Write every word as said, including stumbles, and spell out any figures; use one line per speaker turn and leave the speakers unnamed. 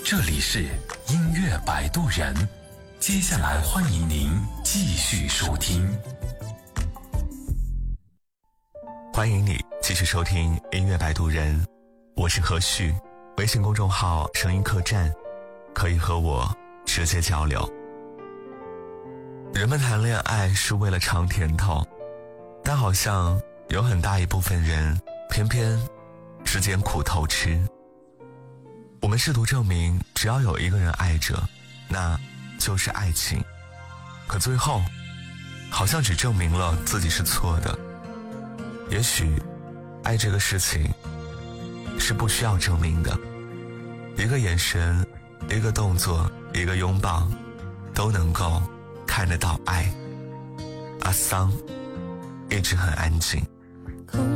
这里是音乐摆渡人，接下来欢迎您继续收听。
欢迎你继续收听音乐摆渡人，我是何旭，微信公众号声音客栈，可以和我直接交流。人们谈恋爱是为了尝甜头，但好像有很大一部分人偏偏只捡苦头吃。我们试图证明只要有一个人爱着，那就是爱情，可最后好像只证明了自己是错的。也许爱这个事情是不需要证明的，一个眼神，一个动作，一个拥抱，都能够看得到爱。阿桑一直很安静。